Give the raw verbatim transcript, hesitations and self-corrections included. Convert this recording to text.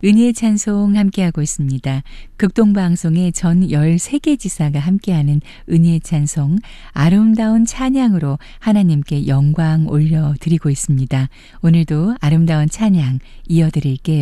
은혜의 찬송 함께하고 있습니다. 극동방송의 전 열세 개 지사가 함께하는 은혜의 찬송, 아름다운 찬양으로 하나님께 영광 올려드리고 있습니다. 오늘도 아름다운 찬양 이어드릴게요.